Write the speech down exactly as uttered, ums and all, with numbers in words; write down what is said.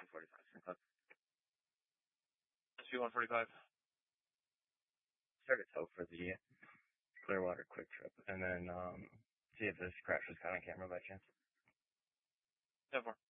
forty-five. S P one forty-five. Start a tow for the Clearwater quick trip, and then um, see if this crash was caught on camera by chance. ten four.